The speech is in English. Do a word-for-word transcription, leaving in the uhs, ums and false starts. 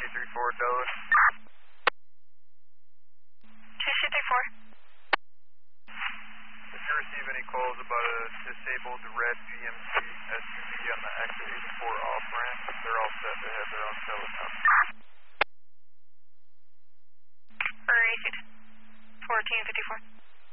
three four, Dulles. two two three four. If you receive any calls about a disabled red G M C S U V on the exit eighty-four off ramp, they're all set to have their own telecom. Received. fourteen fifty-four.